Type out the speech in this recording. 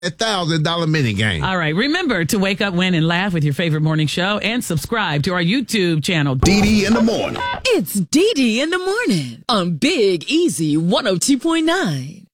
$1,000 mini game. All right. Remember to wake up, win, and laugh with your favorite morning show and subscribe to our YouTube channel. DD in the morning. It's DD in the morning on Big Easy 102.9.